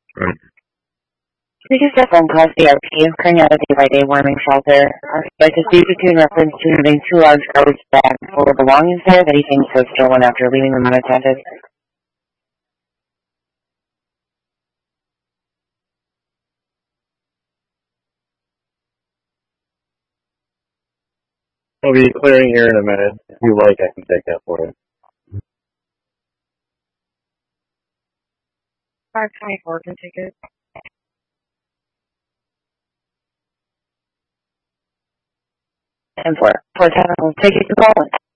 Right. This is a phone call CRP, currently at a day-by-day warming shelter. I'd like to speak with you in reference to having two large garbage bags full of belongings there that he thinks was stolen after leaving them unattended. I'll be clearing here in a minute. If you like, I can take that for you. 524 can take it. And 410 will take it to Poland.